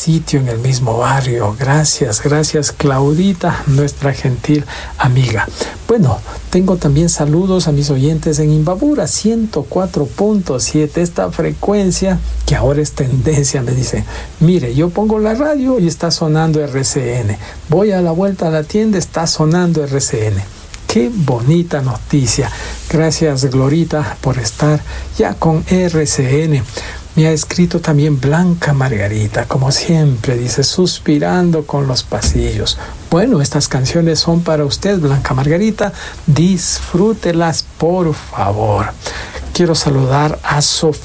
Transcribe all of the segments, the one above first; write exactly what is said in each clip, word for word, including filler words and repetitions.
sitio, en el mismo barrio. Gracias, gracias Claudita, nuestra gentil amiga. Bueno, tengo también saludos a mis oyentes en Imbabura, ciento cuatro punto siete, esta frecuencia que ahora es tendencia. Me dicen, mire, yo pongo la radio y está sonando R C N. Voy a la vuelta a la tienda, está sonando R C N. Qué bonita noticia. Gracias, Glorita, por estar ya con R C N. Me ha escrito también Blanca Margarita, como siempre, dice, suspirando con los pasillos. Bueno, estas canciones son para usted, Blanca Margarita. Disfrútelas, por favor. Quiero saludar a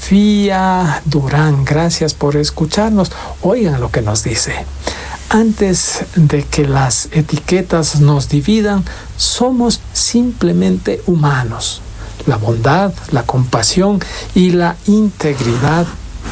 Sofía Durán. Gracias por escucharnos. Oigan lo que nos dice. Antes de que las etiquetas nos dividan, somos simplemente humanos. La bondad, la compasión y la integridad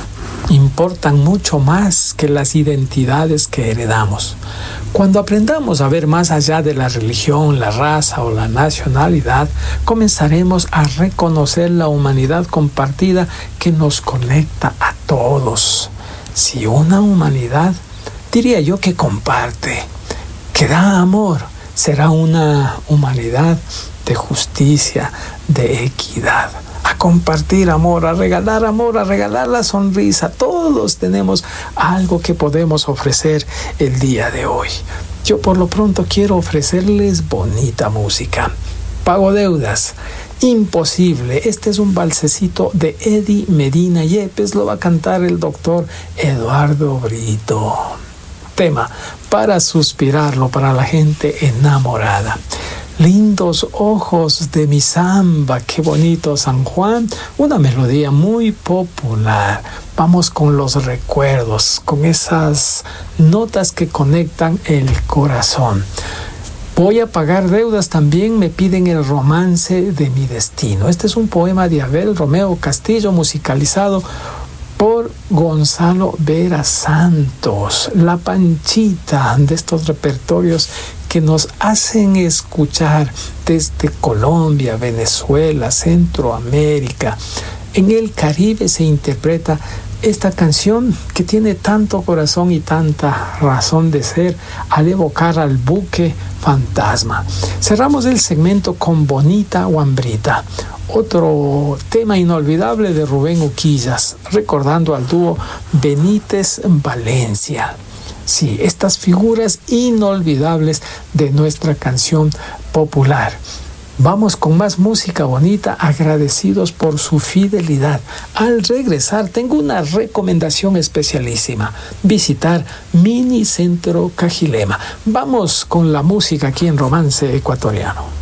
importan mucho más que las identidades que heredamos. Cuando aprendamos a ver más allá de la religión, la raza o la nacionalidad, comenzaremos a reconocer la humanidad compartida que nos conecta a todos. Si una humanidad, diría yo, que comparte, que da amor, será una humanidad de justicia, de equidad. A compartir amor, a regalar amor, a regalar la sonrisa. Todos tenemos algo que podemos ofrecer el día de hoy. Yo por lo pronto quiero ofrecerles bonita música. Pago deudas. Imposible. Este es un balsecito de Eddie Medina Yepes. Lo va a cantar el doctor Eduardo Brito. Tema para suspirarlo para la gente enamorada. Lindos ojos de mi samba, qué bonito San Juan, una melodía muy popular. Vamos con los recuerdos, con esas notas que conectan el corazón. Voy a pagar deudas también, me piden el romance de mi destino. Este es un poema de Abel Romeo Castillo, musicalizado por Gonzalo Vera Santos. La Panchita, de estos repertorios que nos hacen escuchar desde Colombia, Venezuela, Centroamérica. En el Caribe se interpreta esta canción que tiene tanto corazón y tanta razón de ser al evocar al buque fantasma. Cerramos el segmento con Bonita Guambrita, otro tema inolvidable de Rubén Uquillas, recordando al dúo Benítez Valencia. Sí, estas figuras inolvidables de nuestra canción popular. Vamos con más música bonita, agradecidos por su fidelidad. Al regresar, tengo una recomendación especialísima: visitar Mini Centro Cajilema. Vamos con la música aquí en Romance Ecuatoriano.